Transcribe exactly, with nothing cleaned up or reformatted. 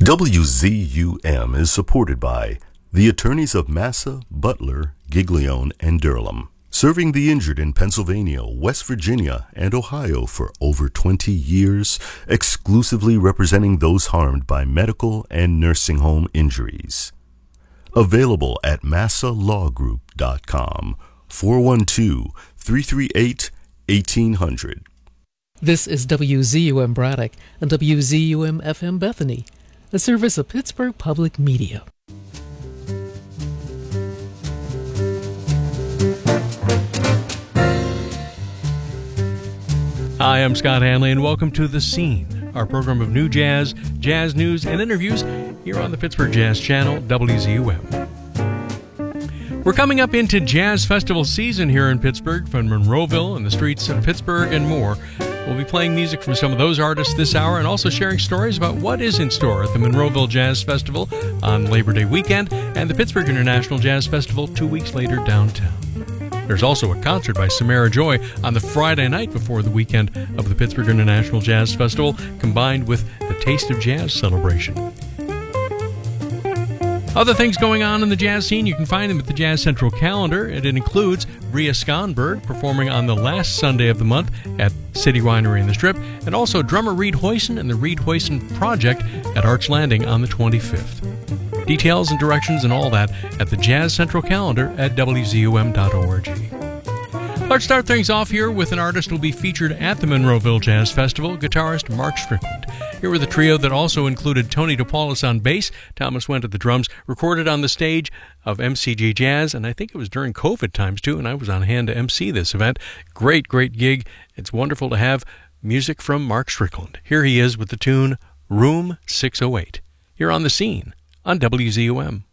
W Z U M is supported by the attorneys of Massa, Butler, Giglione, and Durham, serving the injured in Pennsylvania, West Virginia, and Ohio for over twenty years, exclusively representing those harmed by medical and nursing home injuries. Available at massa law group dot com, four one two, three three eight, eighteen hundred. This is W Z U M Braddock and W Z U M F M Bethany, a service of Pittsburgh Public Media. Hi, I'm Scott Hanley, and welcome to The Scene, our program of new jazz, jazz news, and interviews here on the Pittsburgh Jazz Channel, W Z U M. We're coming up into Jazz Festival season here in Pittsburgh, from Monroeville and the streets of Pittsburgh and more. We'll be playing music from some of those artists this hour and also sharing stories about what is in store at the Monroeville Jazz Festival on Labor Day weekend and the Pittsburgh International Jazz Festival two weeks later downtown. There's also a concert by Samara Joy on the Friday night before the weekend of the Pittsburgh International Jazz Festival, combined with the Taste of Jazz celebration. Other things going on in the jazz scene, you can find them at the Jazz Central calendar, and it includes Bria Skonberg performing on the last Sunday of the month at City Winery in the Strip, and also drummer Reed Hoyson and the Reed Hoyson Project at Arch Landing on the twenty-fifth. Details and directions and all that at the Jazz Central calendar at w z u m dot org. Let's start things off here with an artist who will be featured at the Monroeville Jazz Festival, guitarist Mark Strickland. Here with a trio that also included Tony DePaulis on bass, Thomas Wendt at the drums, recorded on the stage of M C G Jazz, and I think it was during COVID times too, and I was on hand to emcee this event. Great, great gig. It's wonderful to have music from Mark Strickland. Here he is with the tune Room six oh eight. Here on The Scene on W Z U M.